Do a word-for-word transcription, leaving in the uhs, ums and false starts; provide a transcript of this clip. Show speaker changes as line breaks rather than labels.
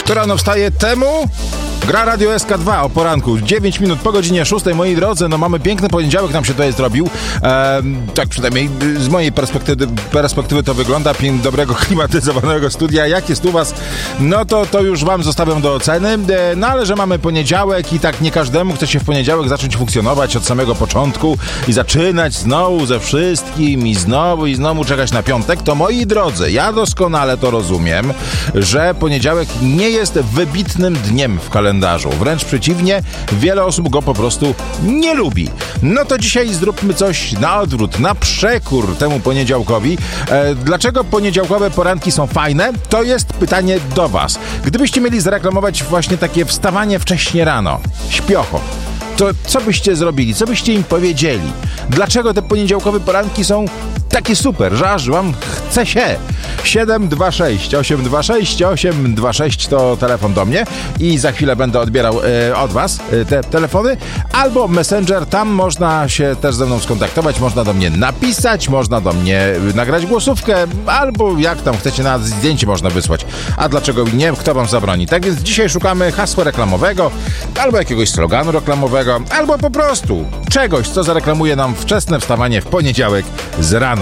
Kto rano wstaje, temu gra Radio S K dwa o poranku. dziewięć minut po godzinie szóstej, moi drodzy. No mamy piękny poniedziałek, nam się tutaj zrobił. E, tak przynajmniej z mojej perspektywy, perspektywy to wygląda. Pięk dobrego, klimatyzowanego studia. Jak jest u was? No to, to już wam zostawiam do oceny. E, no ale że mamy poniedziałek i tak nie każdemu chce się w poniedziałek zacząć funkcjonować od samego początku i zaczynać znowu ze wszystkim i znowu i znowu czekać na piątek, to moi drodzy, ja doskonale to rozumiem, że poniedziałek nie jest wybitnym dniem w kalendarzu. Wręcz przeciwnie, wiele osób go po prostu nie lubi. No to dzisiaj zróbmy coś na odwrót, na przekór temu poniedziałkowi. E, dlaczego poniedziałkowe poranki są fajne? To jest pytanie do was. Gdybyście mieli zareklamować właśnie takie wstawanie wcześnie rano, śpiocho, to co byście zrobili? Co byście im powiedzieli? Dlaczego te poniedziałkowe poranki są takie super, że aż wam chce się? siedem dwa sześć osiem dwa sześć osiem dwa sześć to telefon do mnie i za chwilę będę odbierał e, od was e, te telefony, albo Messenger, tam można się też ze mną skontaktować, można do mnie napisać, można do mnie nagrać głosówkę, albo jak tam chcecie, na zdjęcie można wysłać. A dlaczego nie? Kto wam zabroni? Tak więc dzisiaj szukamy hasła reklamowego, albo jakiegoś sloganu reklamowego, albo po prostu czegoś, co zareklamuje nam wczesne wstawanie w poniedziałek z rana.